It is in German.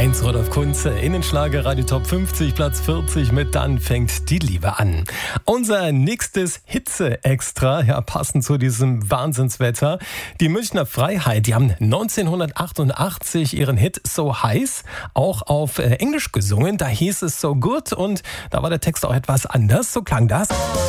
1, Rudolf Kunze, Innenschlager, Radio Top 50, Platz 40 mit Dann fängt die Liebe an. Unser nächstes Hitze-Extra, ja, passend zu diesem Wahnsinnswetter. Die Münchner Freiheit, die haben 1988 ihren Hit So Heiß auch auf Englisch gesungen. Da hieß es So Good und da war der Text auch etwas anders. So klang das.